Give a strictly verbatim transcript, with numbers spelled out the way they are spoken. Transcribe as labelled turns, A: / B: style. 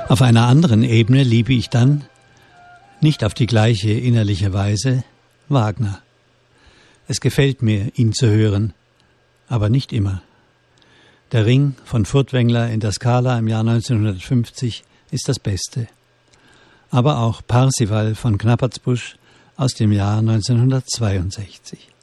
A: Auf einer anderen Ebene liebe ich dann, nicht auf die gleiche innerliche Weise, Wagner. Es gefällt mir, ihn zu hören, aber nicht immer. Der Ring von Furtwängler in der Scala im Jahr neunzehnhundertfünfzig ist das Beste. Aber auch Parsival von Knappertsbusch aus dem Jahr neunzehnhundertzweiundsechzig.